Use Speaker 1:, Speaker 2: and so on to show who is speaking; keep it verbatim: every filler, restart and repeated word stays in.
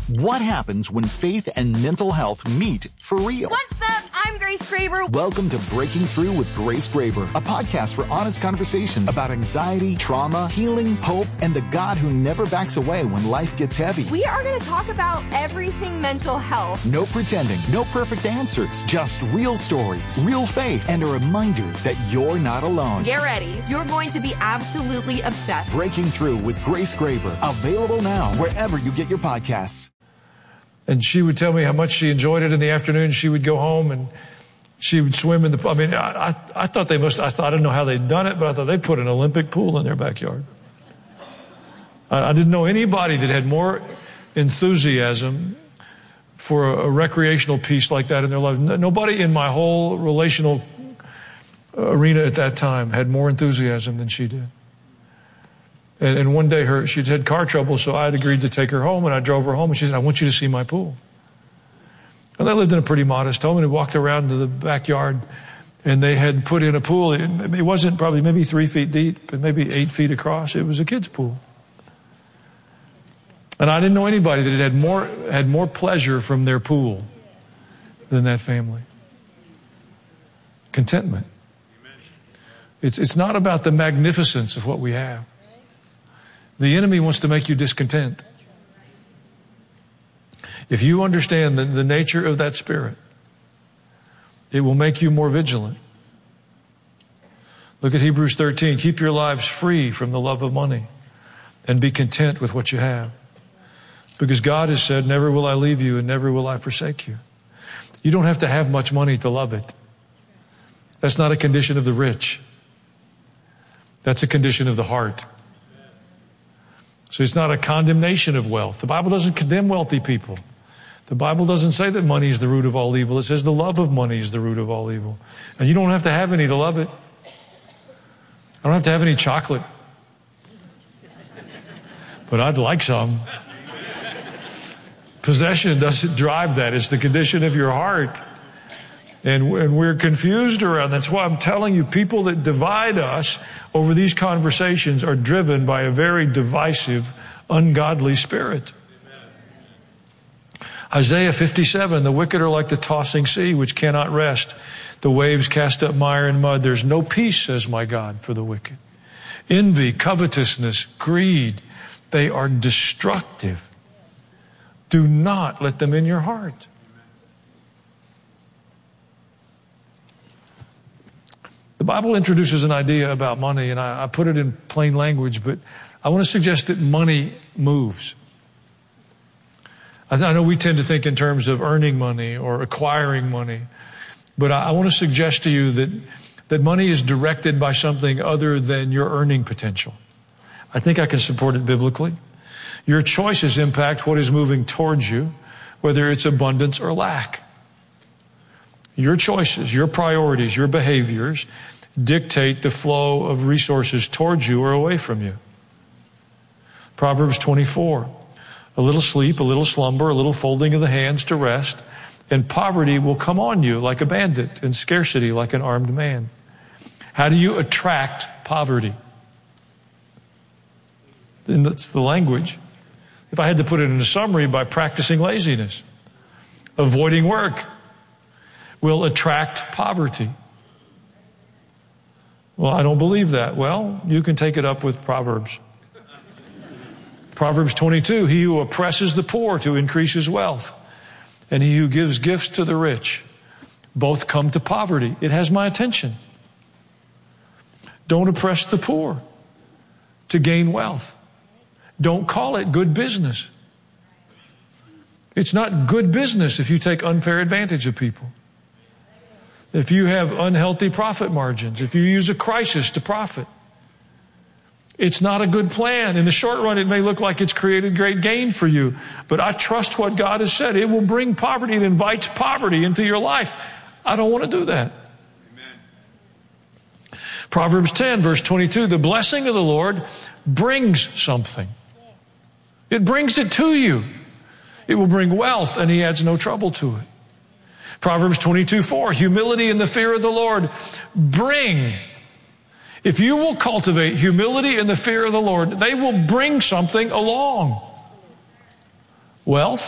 Speaker 1: What happens when faith and mental health meet for real?
Speaker 2: What's up? I'm Grace Graber.
Speaker 1: Welcome to Breaking Through with Grace Graber, a podcast for honest conversations about anxiety, trauma, healing, hope, and the God who never backs away when life gets heavy.
Speaker 2: We are going to talk about everything mental health.
Speaker 1: No pretending, no perfect answers, just real stories, real faith, and a reminder that you're not alone.
Speaker 2: Get ready. You're going to be absolutely obsessed.
Speaker 1: Breaking Through with Grace Graber, available now wherever you get your podcasts.
Speaker 3: And she would tell me how much she enjoyed it in the afternoon. She would go home and she would swim in the, I mean, I, I, I thought they must, I thought, I didn't know how they'd done it, but I thought they put an Olympic pool in their backyard. I, I didn't know anybody that had more enthusiasm for a, a recreational piece like that in their life. No, nobody in my whole relational arena at that time had more enthusiasm than she did. And, and one day her, she'd had car trouble, so I had agreed to take her home, and I drove her home, and she said, I want you to see my pool. And they lived in a pretty modest home, and we walked around to the backyard, and they had put in a pool. It, it wasn't probably maybe three feet deep, but maybe eight feet across. It was a kid's pool. And I didn't know anybody that had more, had more pleasure from their pool than that family. Contentment. It's, it's not about the magnificence of what we have. The enemy wants to make you discontent. If you understand the, the nature of that spirit, it will make you more vigilant. Look at Hebrews thirteen. Keep your lives free from the love of money and be content with what you have. Because God has said, never will I leave you and never will I forsake you. You don't have to have much money to love it. That's not a condition of the rich. That's a condition of the heart. So it's not a condemnation of wealth. The Bible doesn't condemn wealthy people. The Bible doesn't say that money is the root of all evil. It says the love of money is the root of all evil. And you don't have to have any to love it. I don't have to have any chocolate. But I'd like some. Possession doesn't drive that. It's the condition of your heart. And, and we're confused around. That's why I'm telling you, people that divide us over these conversations are driven by a very divisive, ungodly spirit. Amen. Isaiah fifty-seven, the wicked are like the tossing sea, which cannot rest. The waves cast up mire and mud. There's no peace, says my God, for the wicked. Envy, covetousness, greed, they are destructive. Do not let them in your heart. The Bible introduces an idea about money, and I, I put it in plain language, but I want to suggest that money moves. I, th- I know we tend to think in terms of earning money or acquiring money, but I, I want to suggest to you that, that money is directed by something other than your earning potential. I think I can support it biblically. Your choices impact what is moving towards you, whether it's abundance or lack. Your choices, your priorities, your behaviors dictate the flow of resources towards you or away from you. Proverbs twenty-four, a little sleep, a little slumber, a little folding of the hands to rest, and poverty will come on you like a bandit, and scarcity like an armed man. How do you attract poverty? And that's the language. If I had to put it in a summary, by practicing laziness, avoiding work, will attract poverty. Well, I don't believe that. Well, you can take it up with Proverbs. Proverbs twenty-two, he who oppresses the poor to increase his wealth, and he who gives gifts to the rich, both come to poverty. It has my attention. Don't oppress the poor to gain wealth. Don't call it good business. It's not good business if you take unfair advantage of people. If you have unhealthy profit margins, if you use a crisis to profit, it's not a good plan. In the short run, it may look like it's created great gain for you, but I trust what God has said. It will bring poverty. It invites poverty into your life. I don't want to do that. Amen. Proverbs ten, verse twenty-two, the blessing of the Lord brings something. It brings it to you. It will bring wealth, and he adds no trouble to it. Proverbs twenty-two, four, humility and the fear of the Lord bring. If you will cultivate humility and the fear of the Lord, they will bring something along. Wealth,